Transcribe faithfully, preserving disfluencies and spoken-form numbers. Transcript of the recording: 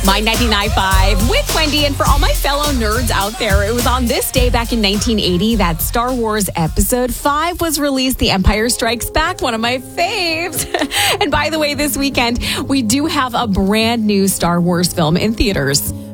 My ninety-nine point five with Wendy, and for all my fellow nerds out there, it was on this day back in nineteen eighty that Star Wars Episode five was released. The Empire Strikes Back, one of my faves. And by the way, this weekend, we do have a brand new Star Wars film in theaters.